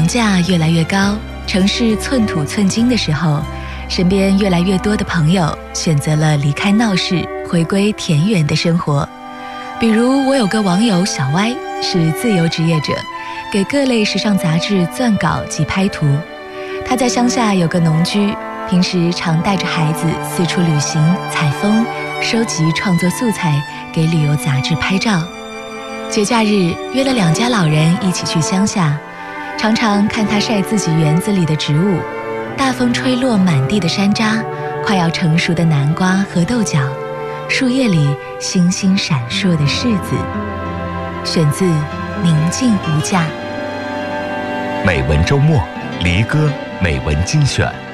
价越来越高，城市寸土寸金的时候，身边越来越多的朋友选择了离开闹市，回归田园的生活。比如我有个网友小歪，是自由职业者，给各类时尚杂志撰稿及拍图。他在乡下有个农居，平时常带着孩子四处旅行采风，收集创作素材，给旅游杂志拍照。节假日约了2家老人一起去乡下，常常看他晒自己园子里的植物，大风吹落满地的山楂，快要成熟的南瓜和豆角，树叶里星星闪烁的柿子。选自《宁静无价》。 美文周末，离歌美文精选。